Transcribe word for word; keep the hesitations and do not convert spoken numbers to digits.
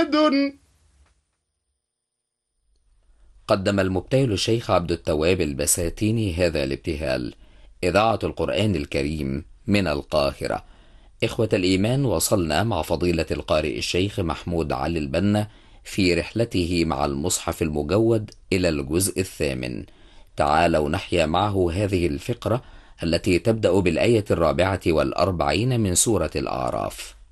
محمد. قدم المبتهل الشيخ عبد التواب البساتيني هذا الابتهال. إذاعة القرآن الكريم من القاهرة. إخوة الإيمان، وصلنا مع فضيلة القارئ الشيخ محمود علي البنا في رحلته مع المصحف المجود إلى الجزء الثامن. تعالوا نحيا معه هذه الفقرة التي تبدأ بالآية الرابعة والأربعين من سورة الأعراف.